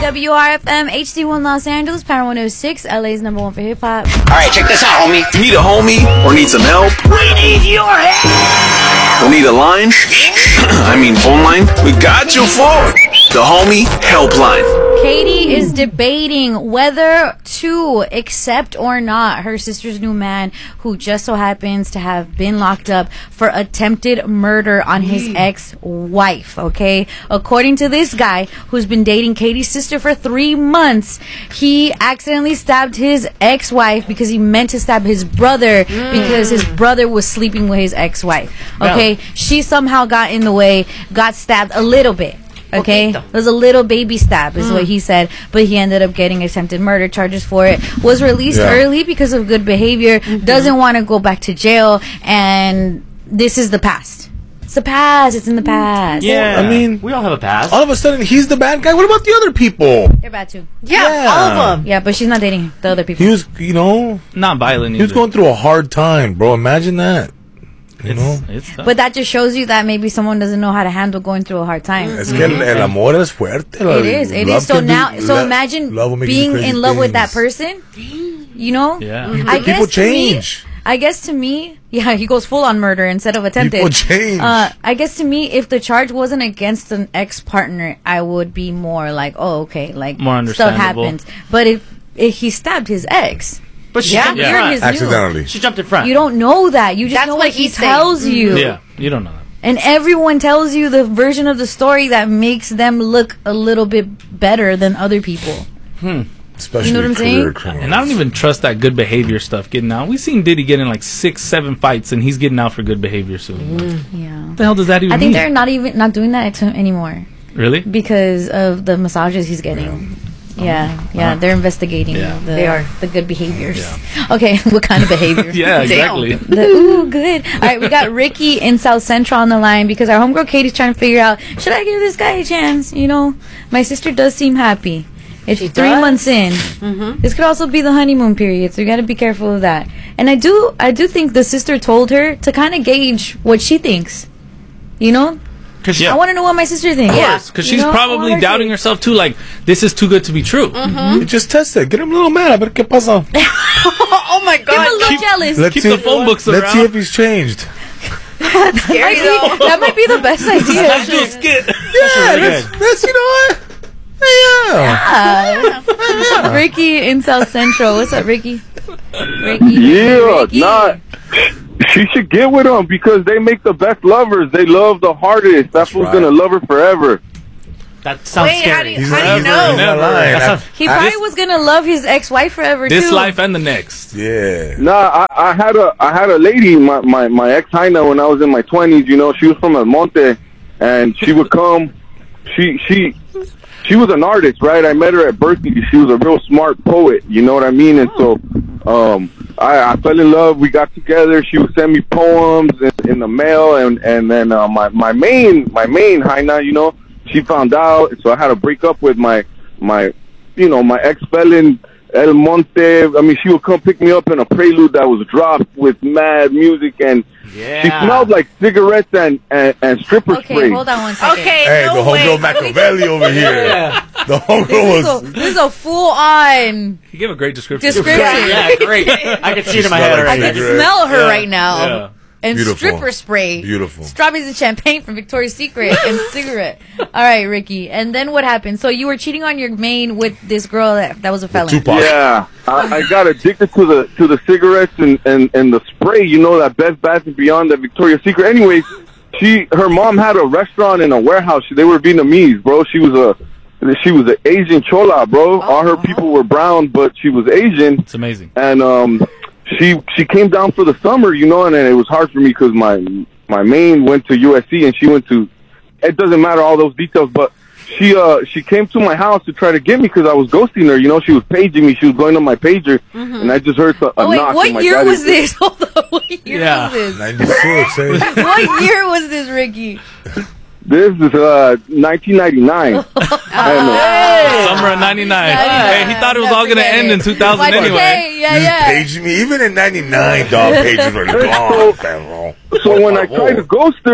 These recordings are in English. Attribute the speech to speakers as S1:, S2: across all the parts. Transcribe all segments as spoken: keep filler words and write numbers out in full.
S1: W R F M, H D one Los Angeles, Power one oh six, L A's number one for hip hop.
S2: Alright, check this out, homie.
S3: Need a homie or need some help?
S2: We need your help!
S3: Or need a line? I mean phone line? We got you for the Homie Helpline.
S1: Katie is debating whether to accept or not her sister's new man, who just so happens to have been locked up for attempted murder on his ex-wife, okay? According to this guy, who's been dating Katie's sister for three months, he accidentally stabbed his ex-wife because he meant to stab his brother mm. because his brother was sleeping with his ex-wife, okay? No. She somehow got in the way, got stabbed a little bit. Okay, it was a little baby stab is mm. what he said, but he ended up getting attempted murder charges for it. Was released yeah. early because of good behavior, mm-hmm. doesn't want to go back to jail, and this is the past. It's the past. It's in the past.
S4: Yeah, I mean, we all have a past.
S5: All of a sudden, he's the bad guy. What about the other people?
S1: They're bad too.
S6: Yeah, yeah. all of them.
S1: Yeah, but she's not dating the other people.
S5: He was, you know,
S4: not violent.
S5: He was going through a hard time, bro. Imagine that. You
S4: it's,
S5: know?
S4: It's
S1: but that just shows you that maybe someone doesn't know how to handle going through a hard time.
S5: Es que el, el amor es fuerte.
S1: It is. It is. So now, so imagine being in love with that person. You know?
S4: Yeah.
S1: Mm-hmm. I
S5: People
S1: guess
S5: change.
S1: To me, I guess to me, yeah, he goes full on murder instead of attempted.
S5: People change.
S1: Uh, I guess to me, if the charge wasn't against an ex-partner, I would be more like, oh, okay, like
S4: more understandable.
S1: Stuff happens. But if, if he stabbed his ex.
S4: But she
S1: yeah,
S4: jumped
S1: you're
S4: in
S1: his
S5: accidentally.
S1: New.
S4: She jumped in front.
S1: You don't know that. You just
S6: That's
S1: know
S6: what
S1: what he
S6: he's
S1: tells
S6: saying.
S1: you.
S4: Yeah, you don't know that.
S1: And everyone tells you the version of the story that makes them look a little bit better than other people.
S4: Hmm.
S5: Especially
S1: you know what I'm saying?
S5: Criminals.
S4: And I don't even trust that good behavior stuff getting out. We've seen Diddy get in like six, seven fights, and he's getting out for good behavior soon.
S1: Mm. Yeah.
S4: What the hell does that even mean?
S1: I think mean? They're not even not doing that anymore.
S4: Really?
S1: Because of the massages he's getting. Yeah, yeah, uh-huh. They're investigating
S4: yeah.
S1: the,
S6: they are.
S1: the good behaviors.
S4: Yeah.
S1: Okay, what kind of behavior?
S4: Yeah, exactly.
S1: The, ooh, good. All right, we got Ricky in South Central on the line because our homegirl Katie's trying to figure out, should I give this guy a chance? You know, my sister does seem happy. It's she three does? months in. Mm-hmm. This could also be the honeymoon period, so you got to be careful of that. And I do, I do think the sister told her to kind of gauge what she thinks. You know?
S4: Cause yeah.
S1: I want to know what my sister thinks.
S4: Yeah, because she's know? probably her doubting herself too. Like, this is too good to be true.
S1: Mm-hmm.
S5: Just test it. Get him a little mad. A ver qué pasa.
S6: Oh my god.
S1: Get him a little
S4: keep,
S1: jealous.
S5: Let's
S4: keep
S5: see
S4: the
S5: if,
S4: phone books
S5: let's
S4: around.
S5: see if he's changed.
S1: that, might be, that might be the best idea.
S4: Let's do a skit.
S5: Yeah,
S4: really
S5: let's, let's, you know what? Yeah.
S1: Yeah. yeah. Ricky in South Central. What's up, Ricky? Ricky.
S7: Yeah,
S1: Ricky.
S7: not. She should get with them because they make the best lovers. They love the hardest. That fool's right. gonna love her forever.
S4: That sounds
S6: Wait,
S4: scary.
S6: how do you, how do you know?
S4: Never.
S5: That
S4: sounds,
S1: he probably this, was gonna love his ex-wife forever
S4: this
S1: too.
S4: This life and the next.
S7: Yeah. Nah, I, I had a I had a lady, my my, my ex Jaina, when I was in my twenties. You know, she was from El Monte, and she would come. She she she was an artist, right? I met her at Berkeley. She was a real smart poet. You know what I mean? And so. Um, I, I fell in love. We got together. She would send me poems in, in the mail, and and then uh, my my main my main Jaina, you know, she found out, so I had to break up with my my, you know, my ex felon El Monte. I mean, she would come pick me up in a Prelude that was dropped with mad music, and
S4: yeah.
S7: she smelled like cigarettes and and, and stripper
S1: okay,
S7: spray.
S1: Okay, hold on one second.
S6: Okay,
S5: hey,
S6: no
S5: the
S6: way.
S5: homegirl Machiavelli over here.
S4: Yeah.
S5: The homegirl
S1: this
S5: was.
S1: Is a, this is a full on.
S4: He gave a great description.
S1: Description.
S4: Yeah, great. I can see it in my head already.
S1: I can smell her
S4: yeah.
S1: right now.
S4: Yeah.
S1: And
S5: Beautiful.
S1: stripper spray.
S5: Beautiful.
S1: Strawberries and champagne from Victoria's Secret and cigarette. All right, Ricky. And then what happened? So you were cheating on your main with this girl that, that was a felon.
S5: Tupac.
S7: Yeah, I, I got addicted to the to the cigarettes and, and, and the spray. You know, that Best Bath and Beyond, that Victoria's Secret. Anyways, she her mom had a restaurant and a warehouse. They were Vietnamese, bro. She was a she was an Asian chola, bro.
S1: Oh,
S7: All her
S1: wow.
S7: people were brown, but she was Asian.
S4: It's amazing.
S7: And um. She she came down for the summer, you know, and then it was hard for me because my my main went to U S C and she went to. It doesn't matter all those details, but she uh she came to my house to try to get me because I was ghosting her. You know, she was paging me. She was going on my pager, mm-hmm. and I just heard a, a
S1: oh, wait,
S7: knock.
S1: what
S7: on my
S1: year was
S7: door.
S1: this? Hold on, what year
S4: Yeah.
S1: was this?
S5: ninety-six, eh?
S1: What year was this, Ricky?
S7: This is uh nineteen ninety-nine. I don't know.
S1: Hey.
S4: Summer of ninety-nine.
S1: Hey,
S4: hey, he thought it was all going to end in two thousand
S1: Like,
S4: anyway.
S1: okay, yeah,
S5: You
S1: yeah.
S5: paged me. Even in ninety-nine, dog, pages were gone.
S7: So when I tried to ghost her,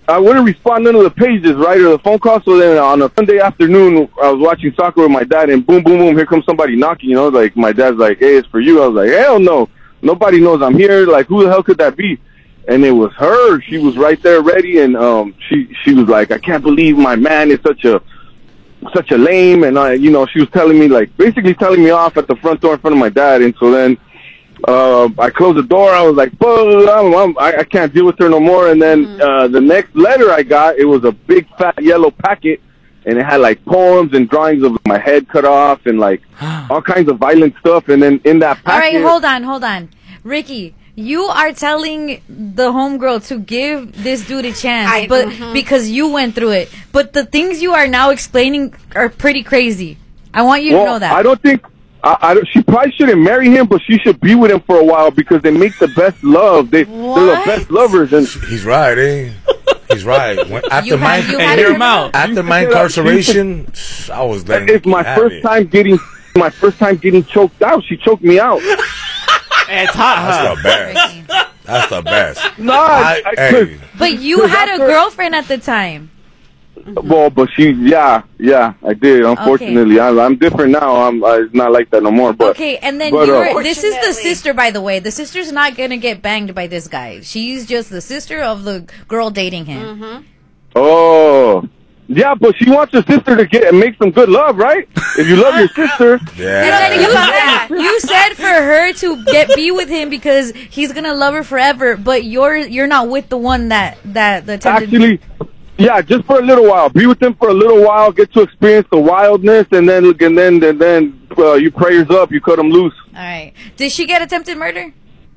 S7: I wouldn't respond none of the pages, right, or the phone call. So then on a Sunday afternoon, I was watching soccer with my dad, and boom, boom, boom, here comes somebody knocking. You know, like my dad's like, "Hey, it's for you." I was like, "Hell no, nobody knows I'm here. Like, who the hell could that be?" And it was her. She was right there, ready, and um, she she was like, "I can't believe my man is such a such a lame," and I, you know, she was telling me like basically telling me off at the front door in front of my dad, and so then. Uh, I closed the door. I was like, I'm, I'm, I, I can't deal with her no more. And then mm-hmm. uh, the next letter I got, it was a big fat yellow packet, and it had like poems and drawings of my head cut off and like all kinds of violent stuff. And then in that packet,
S1: all right, hold on, hold on, Ricky. You are telling the homegirl to give this dude a chance, I, but mm-hmm. because you went through it. But the things you are now explaining are pretty crazy. I want you
S7: well,
S1: to know that.
S7: I don't think. I, I, she probably shouldn't marry him, but she should be with him for a while because they make the best love. They, they're the best lovers. And
S5: he's right, eh? He's right. When, after
S1: you
S5: my
S1: had, you had him out.
S5: After my incarceration, I was letting.
S7: It's my first it. time getting my first time getting choked out. She choked me out.
S6: It's hot.
S5: That's the best. That's the best.
S7: No, I, I,
S5: hey.
S1: But you had a girlfriend at the time.
S7: Well, but she, yeah, yeah, I did. Unfortunately, okay. I, I'm different now. I'm uh, it's not like that no more. But
S1: okay, and then
S7: but,
S1: you're,
S7: uh,
S1: this is the sister, by the way. The sister's not gonna get banged by this guy. She's just the sister of the girl dating him.
S6: Mm-hmm.
S7: Oh, yeah, but she wants her sister to get and make some good love, right? If you love your sister,
S5: yeah.
S1: And then you said, you said for her to get be with him because he's gonna love her forever. But you're you're not with the one that that the
S7: actually. Yeah, just for a little while. Be with them for a little while. Get to experience the wildness, and then and then and then uh, you prayers up. You cut them loose.
S1: All right. Did she get attempted murder?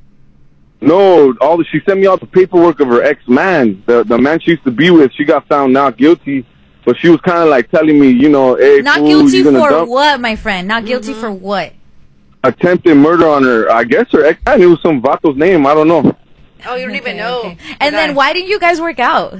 S7: No. All the, she sent me all the paperwork of her ex man, the the man she used to be with. She got found not guilty, but she was kind of like telling me, you know, hey,
S1: not
S7: fool,
S1: guilty for
S7: dump?
S1: what, my friend? Not guilty mm-hmm. for what?
S7: Attempted murder on her. I guess her ex man. It was some vato's name. I don't know.
S6: Oh, you don't
S1: okay,
S6: even know.
S1: Okay. And then why didn't you guys work out?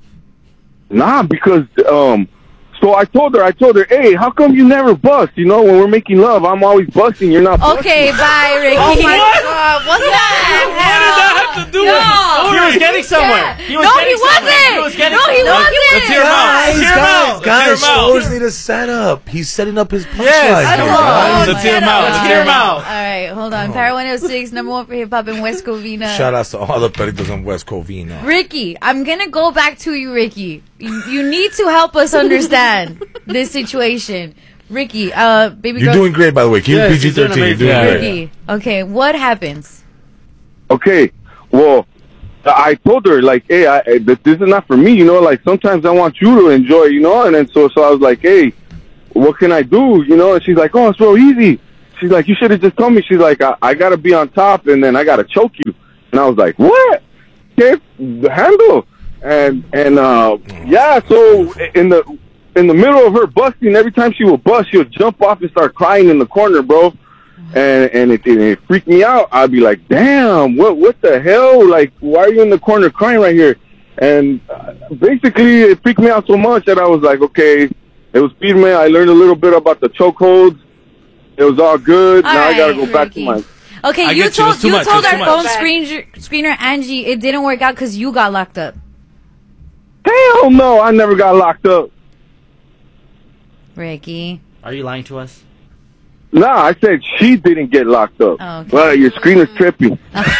S7: Nah, because, um, so I told her, I told her, hey, how come you never bust? You know, when we're making love, I'm always busting, you're not busting.
S1: Okay, bye, Ricky.
S6: Oh, my God. What the hell?
S4: What did that have to do
S1: no.
S4: with
S6: He was getting somewhere. He was
S1: no,
S6: getting
S1: he wasn't.
S6: Somewhere. He was getting
S1: no, he
S6: somewhere.
S1: wasn't.
S4: Let's hear him out. Let's hear him out.
S5: Guys, Stores need a setup. He's setting up his punchline.
S6: Yes,
S5: here,
S6: come on.
S5: guys.
S4: Let's hear him out. Let's hear him out.
S1: All right, hold on. Para one oh six, number one for hip hop in West Covina.
S5: Shout out to all the peritos in West Covina.
S1: Ricky, I'm gonna go back to you, Ricky. You, you need to help us understand this situation. Ricky, uh, baby
S5: You're
S1: girl.
S5: doing great, by the way. Keep
S6: Yes,
S5: P G thirteen. You're doing
S4: Yeah.
S5: great.
S1: Ricky, okay, what happens?
S7: Okay, well, I told her, like, hey, I, I, this is not for me, you know, like, sometimes I want you to enjoy, you know, and then so, so I was like, hey, what can I do, you know, and she's like, oh, it's real easy. She's like, you should have just told me. She's like, I, I got to be on top, and then I got to choke you. And I was like, what? Okay, handle. And, and, uh, yeah, so in the, in the middle of her busting, every time she would bust, she would jump off and start crying in the corner, bro. And, and it, it, it freaked me out. I'd be like, damn, what, what the hell? Like, why are you in the corner crying right here? And uh, basically, it freaked me out so much that I was like, okay, it was Speedman. I learned a little bit about the chokeholds. It was all good.
S1: All
S7: now
S1: right,
S7: I gotta go
S1: Ricky.
S7: back to my.
S1: Okay,
S4: I
S1: you
S4: get you.
S1: told
S4: It's too
S1: you
S4: much.
S1: told
S4: It's
S1: our
S4: too
S1: phone
S4: much.
S1: screener, screener Angie it didn't work out because you got locked up.
S7: Hell no, I never got locked up.
S1: Ricky,
S6: Are you lying to us?
S7: Nah, I said she didn't get locked up.
S1: Oh, okay.
S7: Well, your screener's trippy.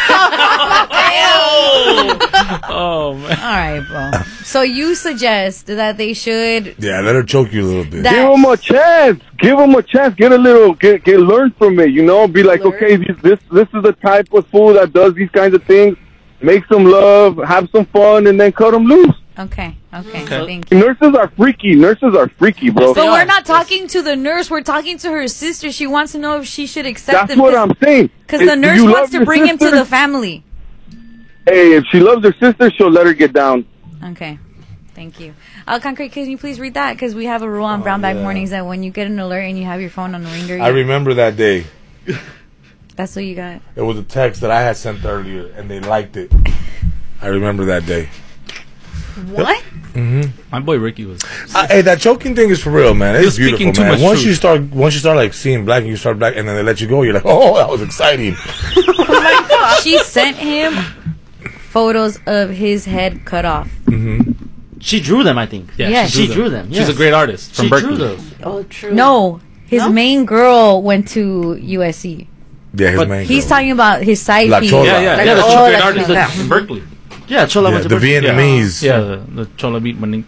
S4: Oh, man.
S1: all right, bro. So you suggest that they should
S5: Yeah, let her choke you a little bit.
S1: That-
S7: Give them a chance. Give them a chance. Get a little, get, get learn from it. You know, be like,
S1: Learn.
S7: okay, this, this this is the type of fool that does these kinds of things. Make some love, have some fun, and then cut them loose.
S1: Okay, okay,
S4: Okay.
S1: thank you.
S7: Nurses are freaky. Nurses are freaky, bro.
S1: But
S6: They
S1: we're
S6: are.
S1: not talking to the nurse. We're talking to her sister. She wants to know if she should accept
S7: That's
S1: him.
S7: what I'm saying.
S1: Because
S7: If
S1: the nurse
S7: you
S1: wants
S7: love
S1: to
S7: your
S1: bring him to
S7: sister-
S1: the family.
S7: Hey, if she loves her sister, she'll let her get down.
S1: Okay, thank you. Uh, Concrete, can you please read that? Because we have a rule on Brown Bag
S5: yeah.
S1: Mornings that when you get an alert and you have your phone on the ringer,
S5: I
S1: you-
S5: remember that day.
S1: that's what you got.
S5: It was a text that I had sent earlier, and they liked it. I remember that day.
S6: What?
S4: My boy Ricky was.
S5: Uh, hey, that choking thing is for real, man. It's
S4: You're
S5: beautiful,
S4: speaking too
S5: man.
S4: much
S5: Once
S4: truth.
S5: you start, once you start like seeing black, and you start black, and then they let you go, you're like, oh, that was exciting.
S1: She sent him photos of his head cut off.
S5: Mm-hmm.
S6: She drew them, I think.
S4: Yeah,
S1: Yeah.
S6: She drew them.
S4: She's
S6: yes.
S4: a great artist from
S6: She
S4: Berkeley.
S6: drew those.
S8: Oh, true.
S1: No, his
S8: No?
S1: main girl went to U S C.
S5: Yeah, his
S4: But
S5: main.
S1: He's
S5: girl.
S1: talking about his side
S5: La
S1: piece.
S5: Chola.
S4: Yeah, yeah,
S8: Like,
S4: yeah.
S8: oh,
S4: She's a great
S8: that's
S4: artist
S8: yeah.
S4: from Berkeley.
S6: Yeah, Chola
S5: Yeah,
S6: went to
S5: the
S6: Berkeley.
S5: Vietnamese.
S4: Yeah, the, the Chola beat Maning.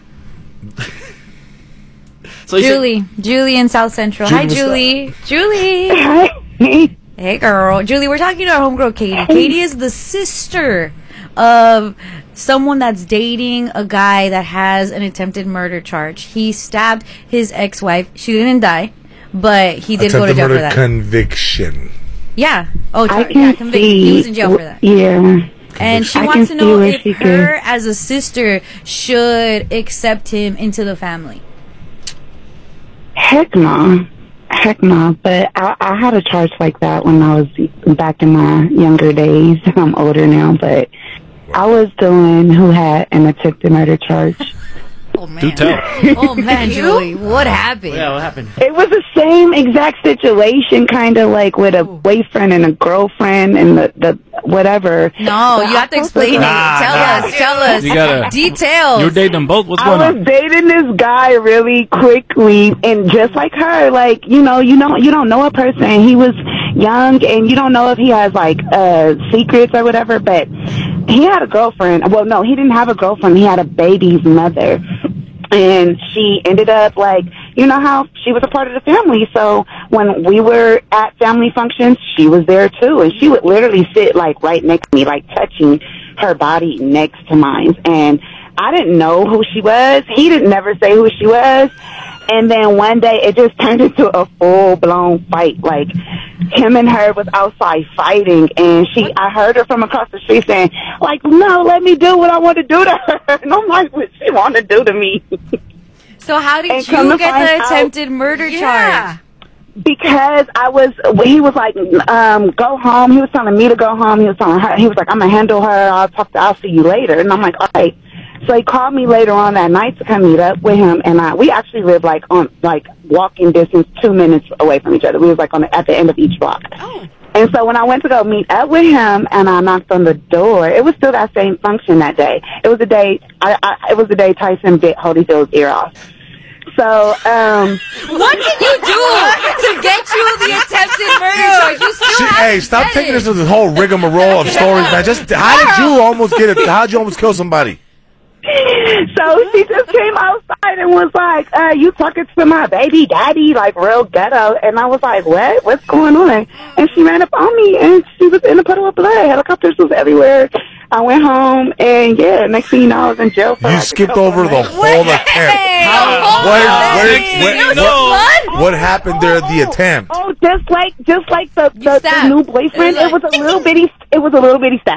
S6: So you said-
S1: Julie, Julie in South Central. Hi,
S5: Julie,
S1: Julie. Julie.
S9: Hi.
S1: Hey, girl. Julie, we're talking to our homegirl, Katie. Katie is the sister of someone that's dating a guy that has an attempted murder charge. He stabbed his ex-wife. She didn't die, but he did go to
S5: Attempted
S1: jail for
S5: murder
S1: that.
S5: conviction.
S1: yeah. Oh,
S9: I
S1: char-
S9: can
S1: yeah, convicted.
S9: see.
S1: He was in jail for that.
S9: Yeah.
S1: And she
S9: I
S1: wants to
S9: can
S1: know
S9: see where
S1: if
S9: she
S1: her,
S9: could-
S1: as a sister, should accept him into the family.
S9: Heck no. Heck no. But I, I had a charge like that when I was back in my younger days. I'm older now, but I was the one who had an attempted murder charge.
S1: Oh, man.
S4: Do tell.
S1: Oh, man, Julie. What happened?
S6: Yeah, what happened?
S9: It was the same exact situation, kind of like with a boyfriend and a girlfriend and the, the whatever.
S1: No, you have to explain it.
S4: Nah,
S1: tell
S4: nah.
S1: us. Tell us.
S4: You gotta-
S1: Details.
S4: You're dating them both? What's
S9: I
S4: going
S9: was
S4: on?
S9: dating this guy really quickly, and just like her, like you know, you don't you don't know a person. He was young, and you don't know if he has like uh secrets or whatever. But he had a girlfriend. Well, no, he didn't have a girlfriend. He had a baby's mother, and she ended up like you know how she was a part of the family. So when we were at family functions, she was there too, and she would literally sit like right next to me, like touching her body next to mine, and I didn't know who she was. He didn't never say who she was. And then one day it just turned into a full blown fight. Like him and her was outside fighting, and she I heard her from across the street saying, like, no, let me do what I want to do to her. And I'm like, what she want to do to me?
S1: So how did
S9: And come
S1: you
S9: to
S1: get
S9: find
S1: the
S9: out-
S1: attempted murder
S8: Yeah.
S1: charge?
S9: Because I was, he was like, um, go home. He was telling me to go home. He was telling her, he was like, I'm gonna handle her. I'll talk to, I'll see you later. And I'm like, all right. So he called me later on that night to come meet up with him, and I, we actually lived like on, like walking distance, two minutes away from each other. We was like on the, at the end of each block.
S8: Oh.
S9: And so when I went to go meet up with him, and I knocked on the door, it was still that same function that day. It was the day, I, I it was the day Tyson bit Holyfield's ear off. So, um,
S1: What did you do to get you the attempted murder charge? You still
S5: She,
S1: haven't
S5: hey, stop
S1: said
S5: taking
S1: it.
S5: this to this whole rigmarole of stories, man. Just how did you almost get it? How did you almost kill somebody?
S9: so she just came outside and was like, uh, you talking to my baby daddy, like real ghetto. And I was like, what? What's going on? And she ran up on me, and she was in a puddle of blood. Helicopters was everywhere. I went home, and yeah, next thing you know, I was in jail for
S5: You
S9: like a
S5: skipped
S9: couple
S5: over
S9: of
S5: the
S9: months.
S5: whole attempt.
S1: How
S5: What,
S1: long?
S5: what, what,
S1: It was
S5: what,
S1: blood?
S5: what happened there at the attempt?
S9: Oh, just like just like the,
S1: You
S9: the, the
S1: stabbed.
S9: new boyfriend,
S1: It
S9: it
S1: was
S9: was
S1: like-
S9: a little bitty. It was a little bitty stab.